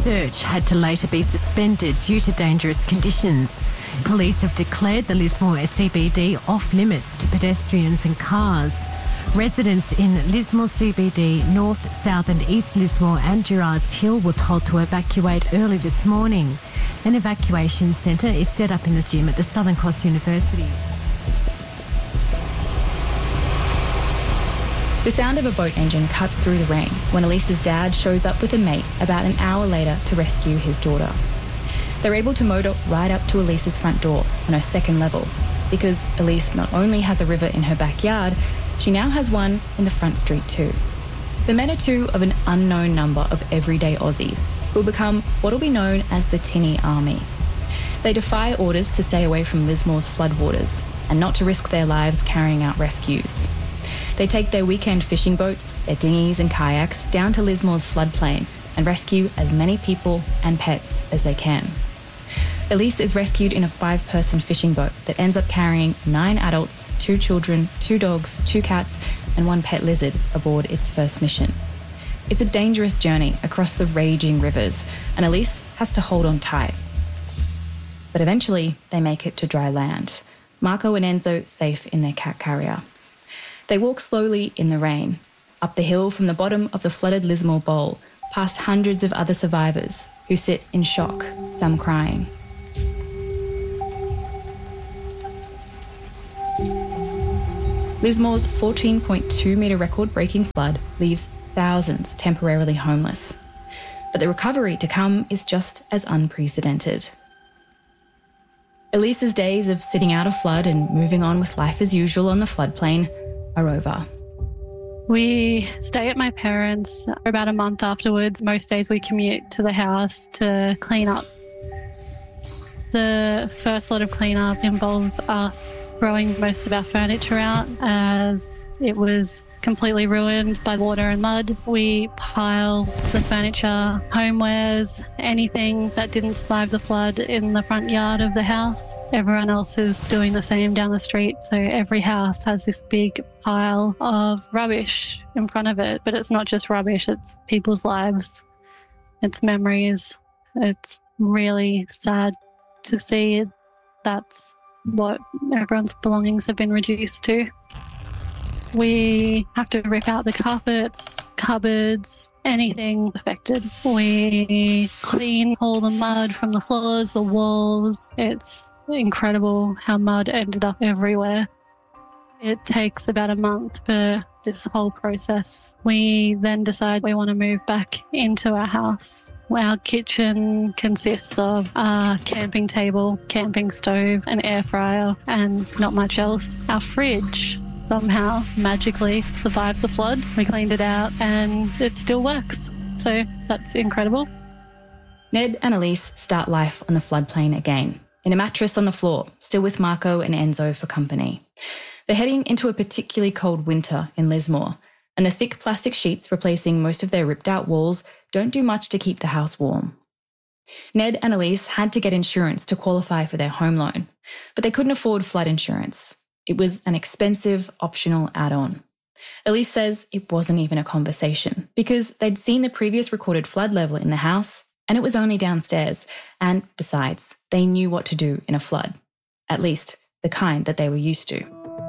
search had to later be suspended due to dangerous conditions. Police have declared the Lismore CBD off limits to pedestrians and cars. Residents in Lismore CBD, North, South and East Lismore and Gerrards Hill were told to evacuate early this morning. An evacuation centre is set up in the gym at the Southern Cross University. The sound of a boat engine cuts through the rain when Elise's dad shows up with a mate about an hour later to rescue his daughter. They're able to motor right up to Elise's front door on her second level because Elise not only has a river in her backyard, she now has one in the front street too. The men are two of an unknown number of everyday Aussies who will become what will be known as the Tinny Army. They defy orders to stay away from Lismore's floodwaters and not to risk their lives carrying out rescues. They take their weekend fishing boats, their dinghies and kayaks down to Lismore's floodplain and rescue as many people and pets as they can. Elise is rescued in a 5-person fishing boat that ends up carrying 9 adults, 2 children, 2 dogs, 2 cats and 1 pet lizard aboard its first mission. It's a dangerous journey across the raging rivers and Elise has to hold on tight. But eventually they make it to dry land, Marco and Enzo safe in their cat carrier. They walk slowly in the rain, up the hill from the bottom of the flooded Lismore Bowl, past hundreds of other survivors who sit in shock, some crying. Lismore's 14.2 metre record-breaking flood leaves thousands temporarily homeless. But the recovery to come is just as unprecedented. Elise's days of sitting out a flood and moving on with life as usual on the floodplain are over. We stay at my parents' about a month afterwards. Most days we commute to the house to clean up. The first lot of cleanup involves us throwing most of our furniture out as it was completely ruined by water and mud. We pile the furniture, homewares, anything that didn't survive the flood in the front yard of the house. Everyone else is doing the same down the street, so every house has this big pile of rubbish in front of it. But it's not just rubbish, it's people's lives, it's memories. It's really sad to see that's what everyone's belongings have been reduced to. We have to rip out the carpets, cupboards, anything affected. We clean all the mud from the floors, the walls. It's incredible how mud ended up everywhere. It takes about a month for this whole process. We then decide we want to move back into our house. Our kitchen consists of a camping table, camping stove, an air fryer, and not much else. Our fridge somehow magically survived the flood. We cleaned it out and it still works. So that's incredible. Ned and Elise start life on the floodplain again, in a mattress on the floor, still with Marco and Enzo for company. They're heading into a particularly cold winter in Lismore, and the thick plastic sheets replacing most of their ripped-out walls don't do much to keep the house warm. Ned and Elise had to get insurance to qualify for their home loan, but they couldn't afford flood insurance. It was an expensive, optional add-on. Elise says it wasn't even a conversation because they'd seen the previous recorded flood level in the house and it was only downstairs, and besides, they knew what to do in a flood, at least the kind that they were used to.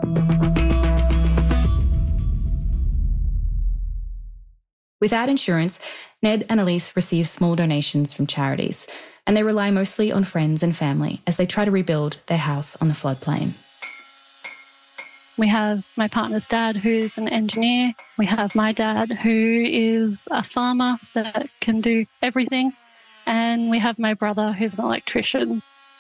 Without insurance, Ned and Elise receive small donations from charities, and they rely mostly on friends and family as they try to rebuild their house on the floodplain. We have my partner's dad, who's an engineer. We have my dad, who is a farmer that can do everything. And we have my brother, who's an electrician.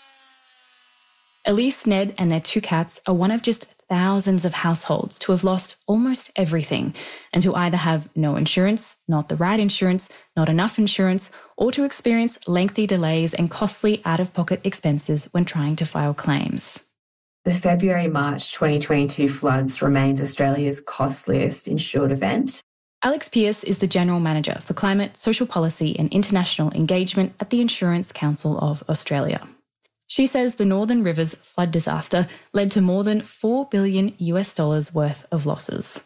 Elise, Ned and their 2 cats are one of just thousands of households to have lost almost everything and to either have no insurance, not the right insurance, not enough insurance, or to experience lengthy delays and costly out-of-pocket expenses when trying to file claims. The February-March 2022 floods remains Australia's costliest insured event. Alex Pearce is the General Manager for Climate, Social Policy and International Engagement at the Insurance Council of Australia. She says the Northern Rivers flood disaster led to more than $4 billion worth of losses.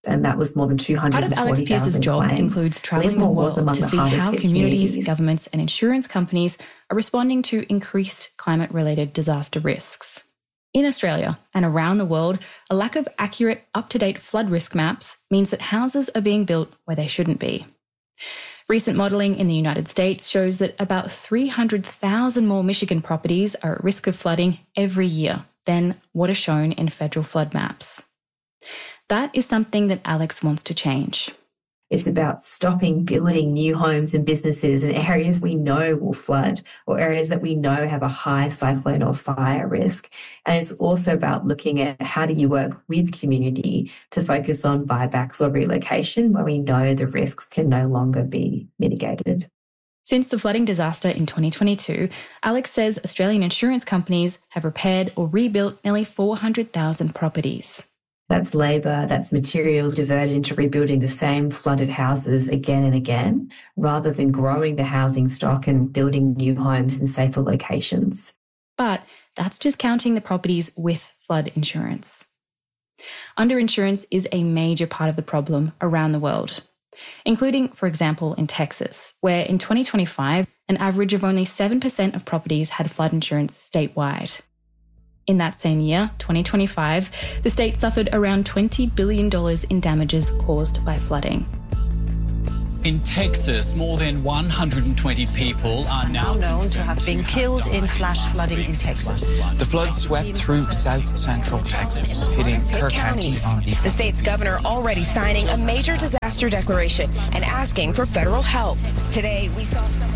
and that was more than 240,000 Part of Alex Pearce's job claims. includes travelling the world to see how communities, governments and insurance companies are responding to increased climate-related disaster risks. In Australia and around the world, a lack of accurate, up-to-date flood risk maps means that houses are being built where they shouldn't be. Recent modelling in the United States shows that about 300,000 more Michigan properties are at risk of flooding every year than what are shown in federal flood maps. That is something that Alex wants to change. It's about stopping building new homes and businesses in areas we know will flood or areas that we know have a high cyclone or fire risk. And it's also about looking at how do you work with community to focus on buybacks or relocation where we know the risks can no longer be mitigated. Since the flooding disaster in 2022, Alex says Australian insurance companies have repaired or rebuilt nearly 400,000 properties. That's labour, that's materials diverted into rebuilding the same flooded houses again and again, rather than growing the housing stock and building new homes in safer locations. But that's just counting the properties with flood insurance. Underinsurance is a major part of the problem around the world, including, for example, in Texas, where in 2025, an average of only 7% of properties had flood insurance statewide. In that same year, 2025, the state suffered around $20 billion in damages caused by flooding. In Texas, more than 120 people are now known to have been killed in flash flooding in Texas. The flood swept through south central Texas, hitting Kerr County. The state's governor already signing a major disaster declaration and asking for federal help. Today, we saw some...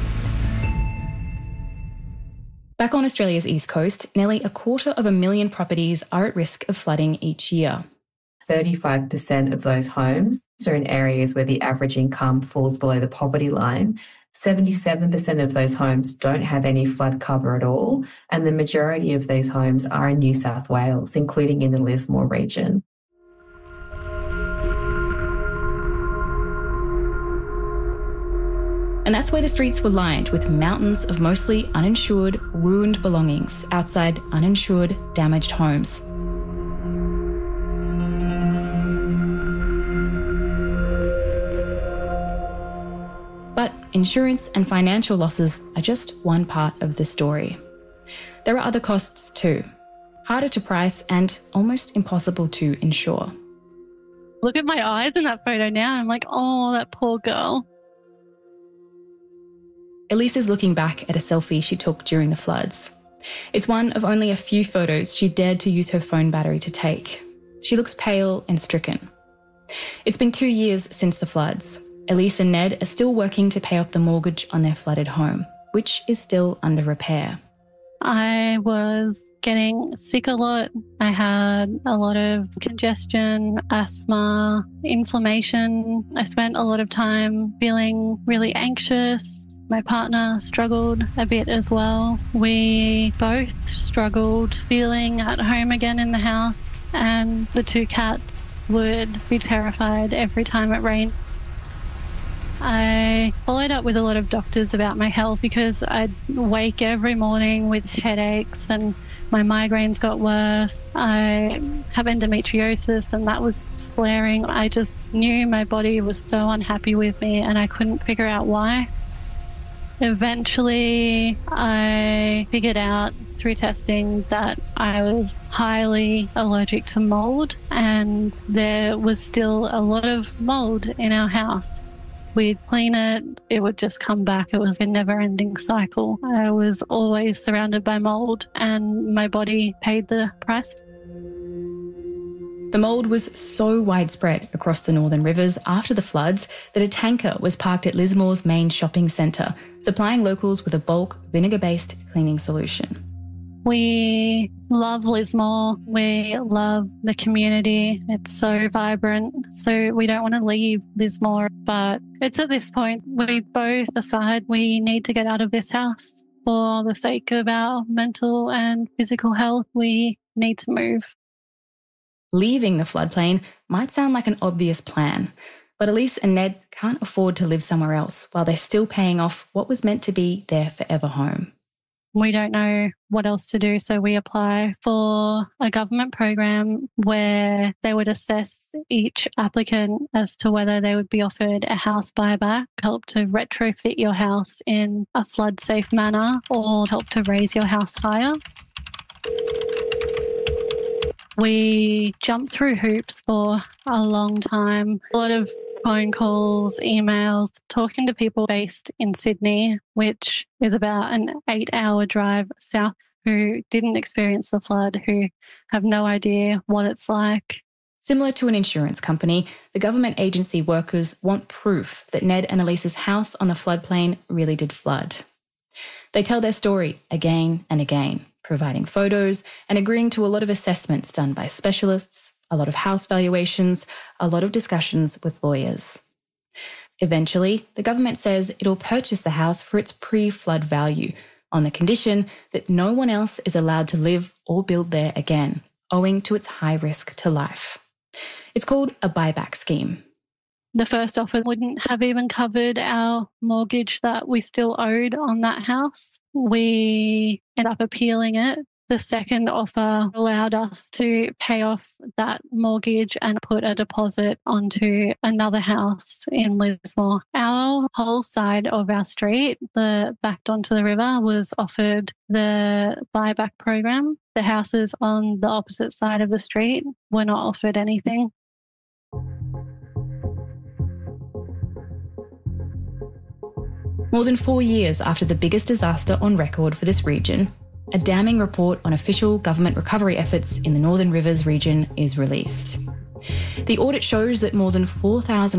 Back on Australia's east coast, nearly 250,000 properties are at risk of flooding each year. 35% of those homes are in areas where the average income falls below the poverty line. 77% of those homes don't have any flood cover at all, and the majority of these homes are in New South Wales, including in the Lismore region. And that's where the streets were lined with mountains of mostly uninsured, ruined belongings outside uninsured, damaged homes. But insurance and financial losses are just one part of the story. There are other costs too, harder to price and almost impossible to insure. Look at my eyes in that photo now and I'm like, oh, that poor girl. Elise is looking back at a selfie she took during the floods. It's one of only a few photos she dared to use her phone battery to take. She looks pale and stricken. It's been 2 years since the floods. Elise and Ned are still working to pay off the mortgage on their flooded home, which is still under repair. I was getting sick a lot. I had a lot of congestion, asthma, inflammation. I spent a lot of time feeling really anxious. My partner struggled a bit as well. We both struggled feeling at home again in the house, and the 2 cats would be terrified every time it rained. I followed up with a lot of doctors about my health because I'd wake every morning with headaches and my migraines got worse. I have endometriosis and that was flaring. I just knew my body was so unhappy with me and I couldn't figure out why. Eventually, I figured out through testing that I was highly allergic to mold and there was still a lot of mold in our house. We'd clean it, it would just come back. It was a never-ending cycle. I was always surrounded by mold and my body paid the price. The mould was so widespread across the Northern Rivers after the floods that a tanker was parked at Lismore's main shopping centre, supplying locals with a bulk vinegar-based cleaning solution. We love Lismore. We love the community. It's so vibrant. So we don't want to leave Lismore. But it's at this point we both decide we need to get out of this house. For the sake of our mental and physical health, we need to move. Leaving the floodplain might sound like an obvious plan, but Elise and Ned can't afford to live somewhere else while they're still paying off what was meant to be their forever home. We don't know what else to do, so we apply for a government program where they would assess each applicant as to whether they would be offered a house buyback, help to retrofit your house in a flood-safe manner, or help to raise your house higher. We jumped through hoops for a long time, a lot of phone calls, emails, talking to people based in Sydney, which is about an 8-hour drive south, who didn't experience the flood, who have no idea what it's like. Similar to an insurance company, the government agency workers want proof that Ned and Elisa's house on the floodplain really did flood. They tell their story again and again, providing photos and agreeing to a lot of assessments done by specialists, a lot of house valuations, a lot of discussions with lawyers. Eventually, the government says it'll purchase the house for its pre-flood value, on the condition that no one else is allowed to live or build there again, owing to its high risk to life. It's called a buyback scheme. The first offer wouldn't have even covered our mortgage that we still owed on that house. We ended up appealing it. The second offer allowed us to pay off that mortgage and put a deposit onto another house in Lismore. Our whole side of our street, the backed onto the river, was offered the buyback program. The houses on the opposite side of the street were not offered anything. More than 4 years after the biggest disaster on record for this region, a damning report on official government recovery efforts in the Northern Rivers region is released. The audit shows that more than 4,000